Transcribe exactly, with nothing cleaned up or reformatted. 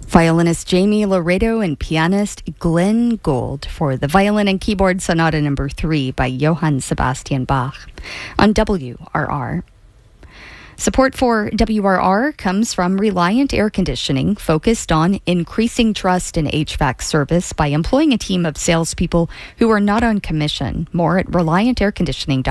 Violinist Jamie Laredo and pianist Glenn Gould for the Violin and Keyboard Sonata Number three by Johann Sebastian Bach on W R R. Support for W R R comes from Reliant Air Conditioning, focused on increasing trust in H V A C service by employing a team of salespeople who are not on commission. More at reliant air conditioning dot com.